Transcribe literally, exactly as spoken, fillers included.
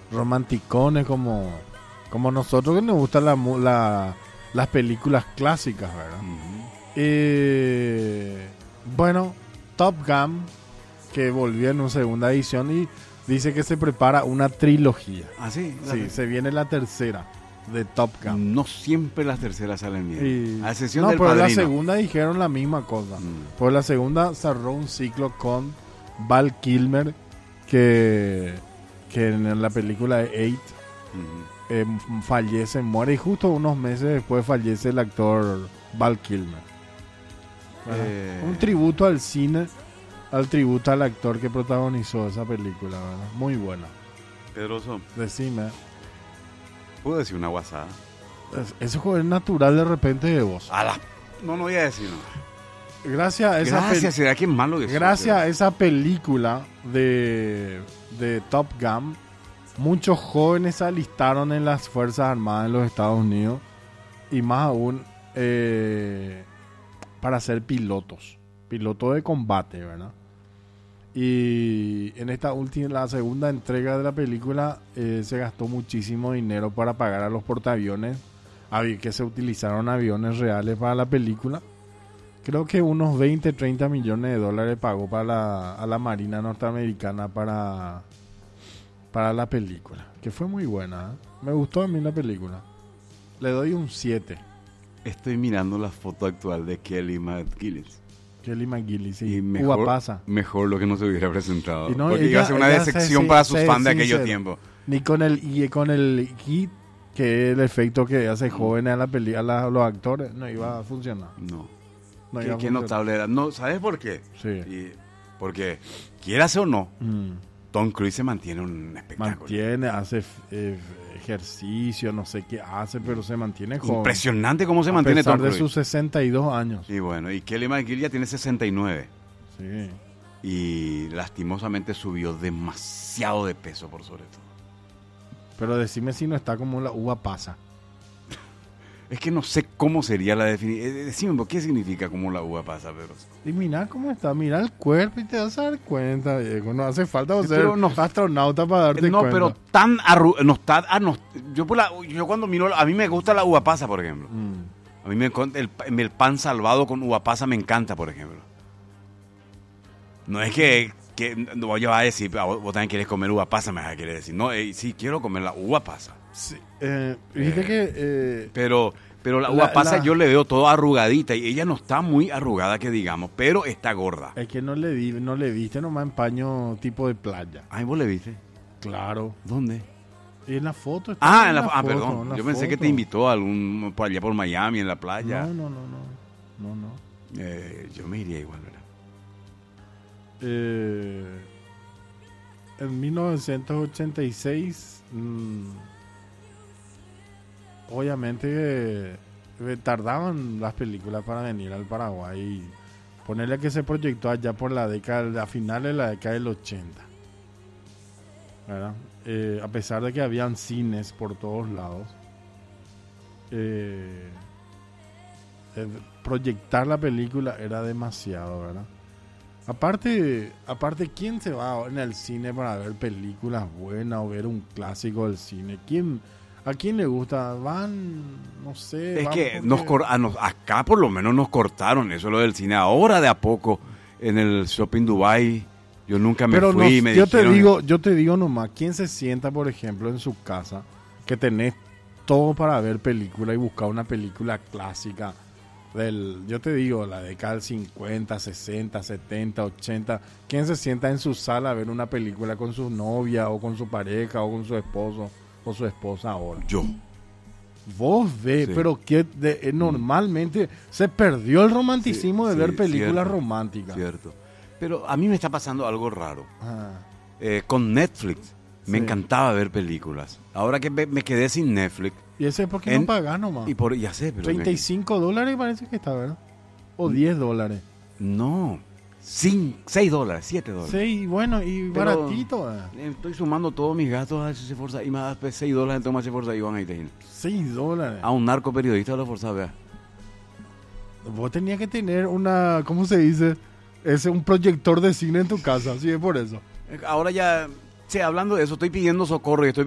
romanticones como, como nosotros que nos gustan la, mu- la, las películas clásicas, ¿verdad? Ujú. Eh, bueno, Top Gun, que volvió en una segunda edición y dice que se prepara una trilogía. Ah, sí. Sí, se viene la tercera de Top Gun. No siempre las terceras salen bien. Y- A excepción no, del pero la Padrino. segunda dijeron la misma cosa. Mm. Pues la segunda cerró un ciclo con Val Kilmer, que, que en la película de Eight Ujú. eh, fallece, muere, y justo unos meses después fallece el actor Val Kilmer. ¿Verdad? Eh, Un tributo al cine, al tributo al actor que protagonizó esa película, ¿verdad? Muy buena. Pedroso, Decime, ¿puedo decir una guasada? es- ese juego es natural de repente de vos. A la... No, no voy a decir nada. Gracias a esa Gracias, pel- será que es malo que soy, Gracias a pero- esa película de, de Top Gun, muchos jóvenes se alistaron en las Fuerzas Armadas de los Estados Unidos y más aún eh, para ser pilotos, pilotos de combate, ¿verdad? Y en esta última, la segunda entrega de la película, eh, se gastó muchísimo dinero para pagar a los portaaviones, avi- que se utilizaron aviones reales para la película. Creo que unos veinte, treinta millones de dólares pagó para la, a la Marina norteamericana para, para la película. Que fue muy buena, ¿eh? Me gustó a mí la película. Le doy un siete. Estoy mirando la foto actual de Kelly McGillis. Kelly McGillis, sí. Y Uva mejor, pasa. mejor lo que no se hubiera presentado. Y no, porque ella- iba a ser una ella decepción se- para se- sus se- fans de aquellos sincero. tiempos. Ni con el, y con el hit, que es el efecto que hace jóvenes a, la peli, a, la- a los actores, no iba a funcionar. No. No qué iba a qué funcionar. notable era. No, ¿sabes por qué? Sí. Y- porque, quieras o no, Mm. Tom Cruise se mantiene un espectáculo. Mantiene, hace eh, ejercicio, no sé qué hace, pero se mantiene joven. Impresionante cómo se a mantiene pesar Tom de Cruise. sus sesenta y dos años. Y bueno, y Kelly McGill ya tiene sesenta y nueve. Sí. Y lastimosamente subió demasiado de peso por sobre todo. Pero decime si no está como la uva pasa. Es que no sé cómo sería la definición. Decime, ¿qué significa cómo la uva pasa, pero Y mira cómo está, mira el cuerpo y te vas a dar cuenta, Diego. No hace falta vos ser Pero no- astronauta para darte No, cuenta. pero tan arru- no está, ah, no, yo, por la- yo cuando miro, a mí me gusta la uva pasa, por ejemplo. Mm. A mí me, encon- el, el pan salvado con uva pasa me encanta, por ejemplo. No es que, que no, yo voy a decir, "Ah, vos, vos también quieres comer uva pasa", me vas a querer decir. No, eh, sí, quiero comer la uva pasa. Sí, eh, viste que... eh, Pero, pero la uva La- pasa la- yo le veo todo arrugadita y ella no está muy arrugada que digamos, pero está gorda. es que no le, di, no le viste nomás en paño tipo de playa. Ay, ¿vos le viste? Claro. ¿Dónde? Y en la foto está. Ah, en la, ah foto, perdón. en la Yo pensé que foto. te invitó a algún, por allá por Miami, en la playa. No, no, no, no. No, no. Eh, yo me iría igual, ¿verdad? Eh, en mil novecientos ochenta y seis, mm, obviamente eh, eh, tardaban las películas para venir al Paraguay. Y ponerle que se proyectó allá por la década, a finales de la década del ochenta. ¿Verdad? Eh, a pesar de que habían cines por todos lados, eh, eh, proyectar la película era demasiado, ¿verdad? Aparte, aparte, ¿quién se va en el cine para ver películas buenas o ver un clásico del cine? ¿Quién, ¿A quién le gusta? Van, no sé. Es van que porque- nos, cor- a nos- acá por lo menos nos cortaron eso lo del cine. Ahora de a poco en el Shopping Dubai yo nunca me Pero fui no, y me yo dijeron, te digo, yo te digo nomás, ¿quién se sienta, por ejemplo, en su casa que tenés todo para ver película y buscar una película clásica del, yo te digo, la década del cincuenta, sesenta, setenta, ochenta? ¿Quién se sienta en su sala a ver una película con su novia o con su pareja o con su esposo o su esposa ahora? yo. Vos ves, Sí. pero que de- eh, normalmente se perdió el romanticismo Sí, de ver sí, películas cierto, románticas. Cierto. Pero a mí me está pasando algo raro. Ah. Eh, con Netflix me Sí. encantaba ver películas. Ahora que me, me quedé sin Netflix Y ese es porque En- no pagás nomás. y por ya sé, pero treinta y me- cinco dólares parece que está, ¿verdad? O diez dólares. no, sin, seis dólares, siete dólares. Sí, bueno, y Pero- baratito. ¿eh? Eh, Estoy sumando todos mis gastos a ese Forza y me das pues, seis dólares en ese Forza y van ahí te digo. seis dólares. A un narco periodista de la Forza, vea. Vos tenías que tener una, ¿cómo se dice? Ese, un proyector de cine en tu casa, sí, es por eso. Eh, Ahora ya, sí, hablando de eso, estoy pidiendo socorro y estoy